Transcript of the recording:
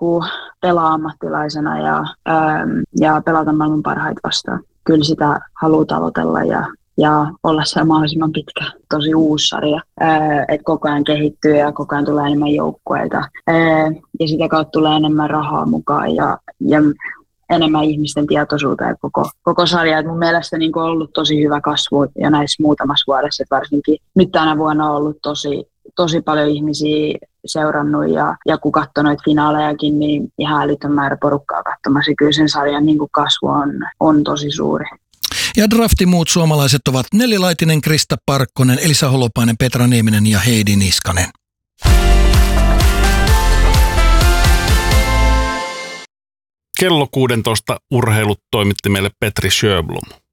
kuin pelaa ammattilaisena ja pelata maailman parhaita vastaan. Kyllä sitä haluaa tavoitella ja olla se mahdollisimman pitkä, tosi uusi sarja, että koko ajan kehittyy ja koko ajan tulee enemmän joukkueita ja sitä kautta tulee enemmän rahaa mukaan ja enemmän ihmisten tietoisuuteen koko sarja. Et mun mielestä niin on ollut tosi hyvä kasvu ja näissä muutamassa vuodessa, että varsinkin nyt tänä vuonna on ollut tosi paljon ihmisiä seurannut ja kun katsoi noita finaalejakin, niin ihan älytön määrä porukkaa katsomassa. Kyllä sen sarjan niin kasvu on tosi suuri. Ja draftin muut suomalaiset ovat Nelli Laitinen, Krista Parkkonen, Elisa Holopainen, Petra Nieminen ja Heidi Niskanen. Kello 16 urheilut toimitti meille Petri Sjöblom.